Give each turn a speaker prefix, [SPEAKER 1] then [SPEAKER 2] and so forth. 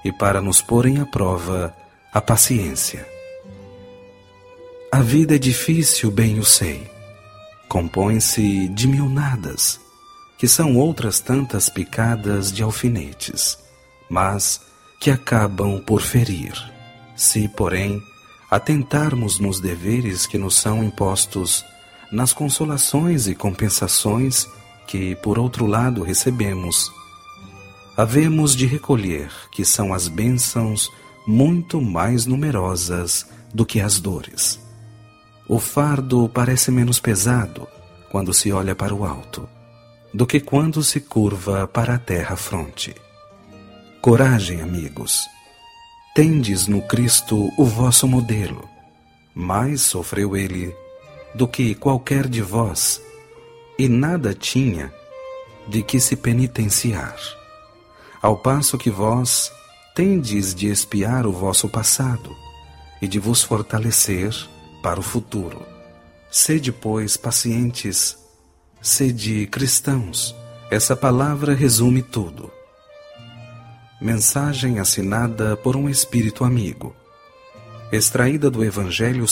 [SPEAKER 1] e para nos porem à prova a paciência. A vida é difícil, bem o sei. Compõe-se de mil nadas, que são outras tantas picadas de alfinetes, mas que acabam por ferir. Se, porém, atentarmos nos deveres que nos são impostos, nas consolações e compensações que, por outro lado, recebemos, havemos de recolher que são as bênçãos muito mais numerosas do que as dores. O fardo parece menos pesado quando se olha para o alto, do que quando se curva para a terra-fronte. Coragem, amigos! Tendes no Cristo o vosso modelo. Mais sofreu ele do que qualquer de vós, e nada tinha de que se penitenciar. Ao passo que vós tendes de expiar o vosso passado e de vos fortalecer para o futuro. Sede, pois, pacientes, sede cristãos. Essa palavra resume tudo. Mensagem assinada por um espírito amigo, extraída do Evangelho